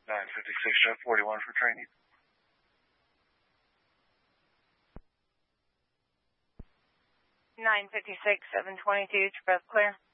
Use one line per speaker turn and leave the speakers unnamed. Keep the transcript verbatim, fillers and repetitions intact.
nine fifty-six, Jet forty-one for training.
nine fifty-six, seven twenty-two, Express clear.